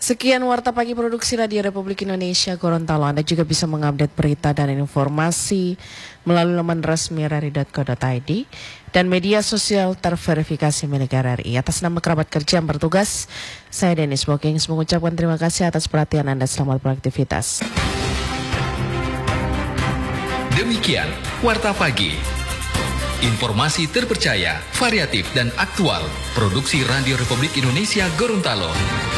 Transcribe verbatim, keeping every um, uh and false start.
Sekian Warta Pagi Produksi Radio Republik Indonesia Gorontalo. Anda juga bisa mengupdate berita dan informasi melalui laman resmi r r i dot co dot i d dan media sosial terverifikasi milik R R I. Atas nama kerabat kerja yang bertugas, saya Dennis Bokings mengucapkan terima kasih atas perhatian Anda. Selamat beraktivitas. Demikian Warta Pagi. Informasi terpercaya, variatif dan aktual. Produksi Radio Republik Indonesia Gorontalo.